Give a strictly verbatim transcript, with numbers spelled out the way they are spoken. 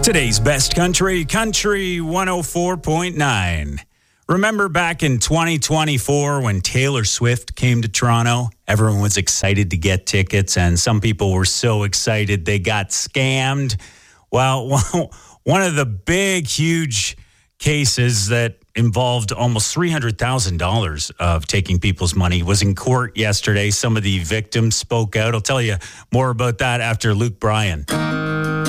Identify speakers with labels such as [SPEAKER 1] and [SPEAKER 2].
[SPEAKER 1] Today's best country, Country one oh four point nine. Remember back in twenty twenty-four when Taylor Swift came to Toronto? Everyone was excited to get tickets, and some people were so excited they got scammed. Well, one of the big, huge cases that involved almost three hundred thousand dollars of taking people's money was in court yesterday. Some of the victims spoke out. I'll tell you more about that after Luke Bryan.